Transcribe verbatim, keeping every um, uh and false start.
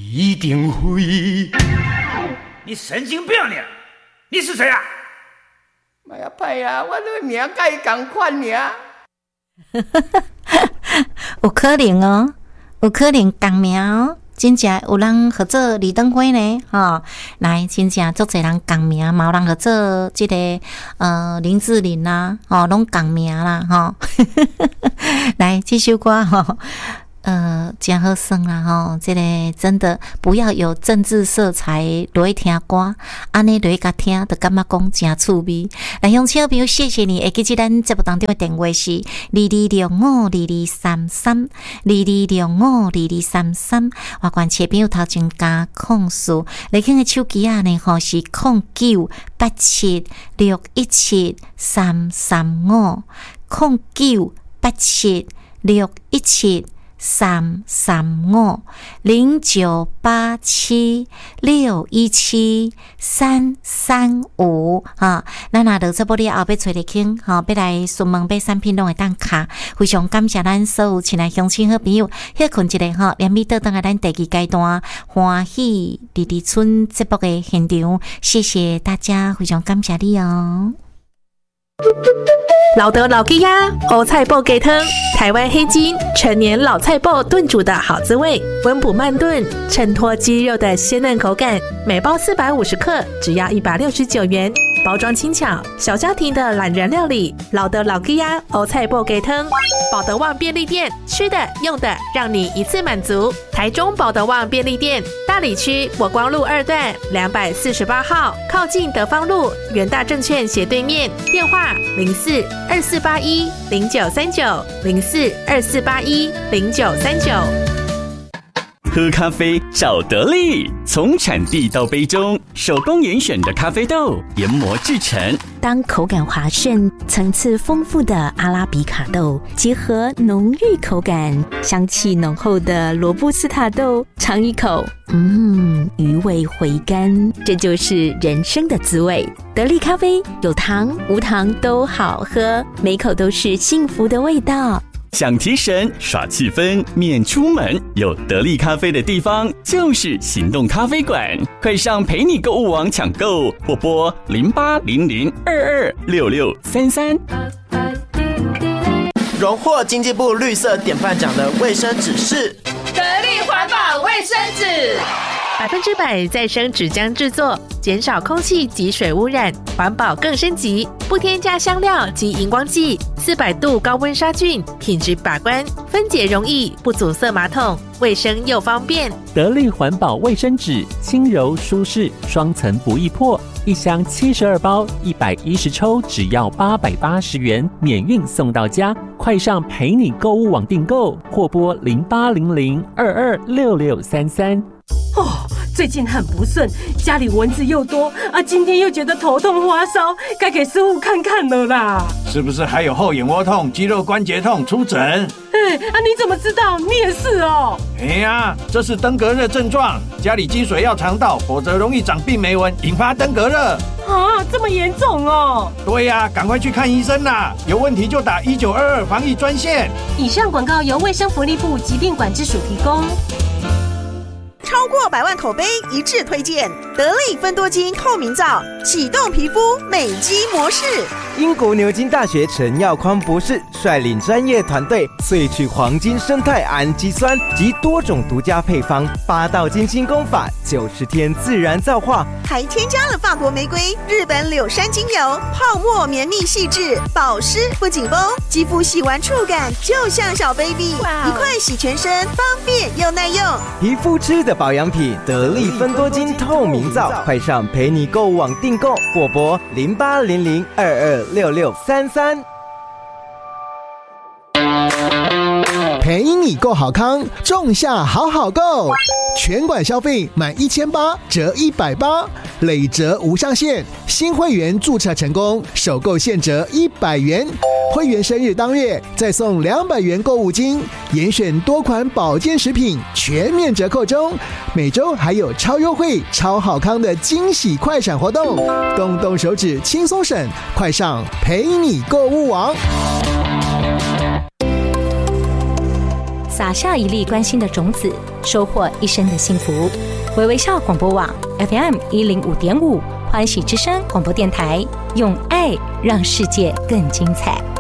一定会。 你神经病你！你是谁啊？ 哎呀，歹啊！我这名甲伊同款尔。 有可能哦，有可能同名哦。真正有人合作李登辉呢，吼、哦，来真正足侪人共名，嘛有人合作即、这个呃林志玲啦，吼、哦，拢共名啦，吼、哦。来这首歌吼、哦，呃，真好耍啦，吼、哦，这个真的不要有政治色彩落去听歌，安尼落去甲听，就感觉讲真趣味。来，乡亲朋友，谢谢你，会记起咱节目当中的电话是二二六五二二三三二二六五二二三三。我关切朋友头前加控诉，你看个手机啊呢，吼是零九八七六一七三三五零九八七六一七。三三五零九八七六一七三三五啊，咱若落这玻璃后要找你傾，哈，要来询问买产品拢会当卡，非常感谢咱所有亲爱乡亲好朋友，歇困一下哈，连米倒等下咱第二阶段欢喜丽丽村节目的现场，谢谢大家，非常感谢你哦。 老德老鸡鸭欧菜脯鸡汤，台湾黑金陈年老菜脯炖煮的好滋味，温补慢炖，衬托鸡肉的鲜嫩口感。每包四百五十克，只要一百六十九元。包装轻巧，小家庭的懒人料理。老德老鸡鸭欧菜脯鸡汤，保德旺便利店，吃的用的让你一次满足。台中保德旺便利店，大里区国光路二段两百四十八号，靠近德芳路元大证券斜对面。电话零四二四八一零九三九零四二四八一零九三九。 喝咖啡找得力，从产地到杯中，手工严选的咖啡豆研磨制成。 当口感滑顺、层次丰富的阿拉比卡豆结合浓郁口感、香气浓厚的罗布斯塔豆，尝一口，嗯，余味回甘，这就是人生的滋味。得力咖啡有糖无糖都好喝，每口都是幸福的味道。 想提神耍气氛免出门，有得力咖啡的地方就是行动咖啡馆，快上陪你购物网抢购，或拨零八零零二二六六三三。 荣获经济部绿色典范奖的卫生纸是得力环保卫生纸， 百分之百再生纸浆制作，减少空气及水污染，环保更升级，不添加香料及荧光剂，四百度高温杀菌，品质把关，分解容易，不阻塞马桶，卫生又方便。 得力环保卫生纸，轻柔舒适，双层不易破，一箱七十二包，一百一十抽，只要八百八十元，免运送到家。快上陪你购物网订购，或拨零八零零二二六六三三。 哦，最近很不顺，家里蚊子又多啊，今天又觉得头痛发烧，该给师傅看看了啦。 是不是还有后眼窝痛、肌肉关节痛？出诊。 哎啊，你怎么知道？你也是哦。 哎呀，这是登革热症状，家里积水要肠道，否则容易长病媒蚊，引发登革热。 啊，这么严重哦？ 对呀、啊，赶快去看医生啦！有问题就打一九二二防疫专线。 以上广告由卫生福利部疾病管制署提供。 超过百万口碑一致推荐，得力芬多精透明皂，启动皮肤美肌模式。 英国牛津大学陈耀匡博士率领专业团队萃取黄金生态氨基酸及多种独家配方，八道金星功法，九十天自然皂化， 还添加了法国玫瑰、日本柳杉精油，泡沫绵密细致，保湿不紧绷，肌肤洗完触感就像小 baby， 一块洗全身，方便又耐用。 皮肤吃的保养品，得力芬多精透明皂，快上陪你购物网订购，或拨零八零零二二六六三三。 陪你购好康，仲夏好好购，全馆消费满一千八折一百八，累折无上限。新会员注册成功，首购现折一百元。会员生日当月再送两百元购物金，严选多款保健食品全面折扣中。每周还有超优惠、超好康的惊喜快闪活动，动动手指轻松省，快上陪你购物网。 撒下一粒关心的种子，收获一生的幸福。微微笑广播网 F M 一零五点五，欢喜之声广播电台，用爱让世界更精彩。